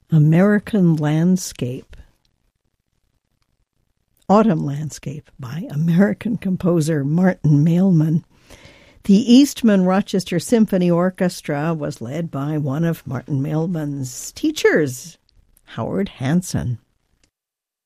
American Landscape. Autumn Landscape by American composer Martin Mailman. The Eastman Rochester Symphony Orchestra was led by one of Martin Mailman's teachers, Howard Hanson.